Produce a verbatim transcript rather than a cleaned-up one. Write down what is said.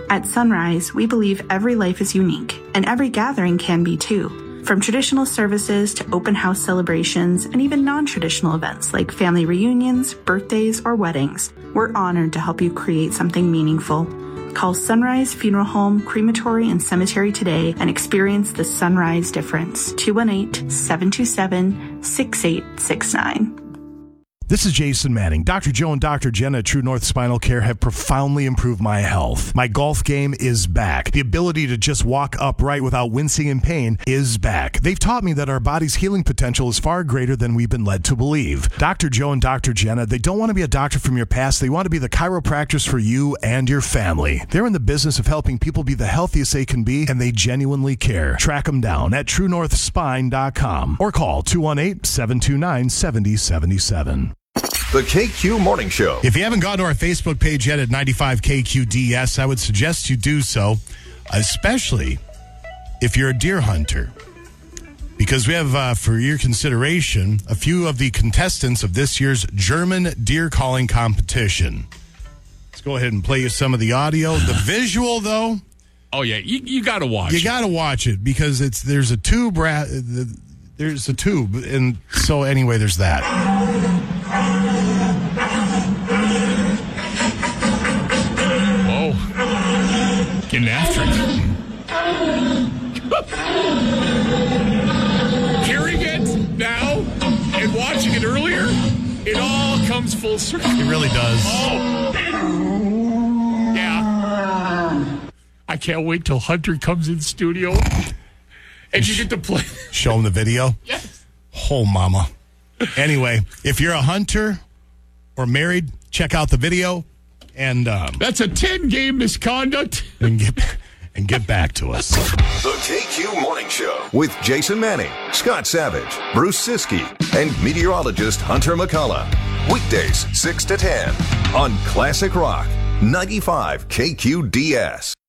At Sunrise, we believe every life is unique, and every gathering can be too. From traditional services to open house celebrations and even non-traditional events like family reunions, birthdays, or weddings, we're honored to help you create something meaningful. Call Sunrise Funeral Home, Crematory, and Cemetery today and experience the Sunrise difference. two one eight, seven two seven, six eight six nine. This is Jason Manning. Doctor Joe and Doctor Jenna at True North Spinal Care have profoundly improved my health. My golf game is back. The ability to just walk upright without wincing in pain is back. They've taught me that our body's healing potential is far greater than we've been led to believe. Doctor Joe and Doctor Jenna, they don't want to be a doctor from your past. They want to be the chiropractors for you and your family. They're in the business of helping people be the healthiest they can be, and they genuinely care. Track them down at true north spine dot com or call two one eight, seven two nine, seven zero seven seven. The K Q Morning Show. If you haven't gone to our Facebook page yet at ninety-five K Q D S, I would suggest you do so, especially if you're a deer hunter. Because we have, uh, for your consideration, a few of the contestants of this year's German deer calling competition. Let's go ahead and play you some of the audio. The visual, though. Oh, yeah, you, you got to watch You it. got to watch it because it's there's a tube. Ra- the, there's a tube. And so, anyway, there's that. Getting after it. Hearing it now and watching it earlier, it all comes full circle. It really does. Oh. Yeah. I can't wait till Hunter comes in studio and you get to play. Show him the video? Yes. Oh, mama. Anyway, if you're a hunter or married, check out the video. And um, that's a ten-game misconduct. And get, and get back to us. The K Q Morning Show with Jason Manning, Scott Savage, Bruce Siskey, and meteorologist Hunter McCullough. Weekdays, six to ten on Classic Rock, ninety-five K Q D S.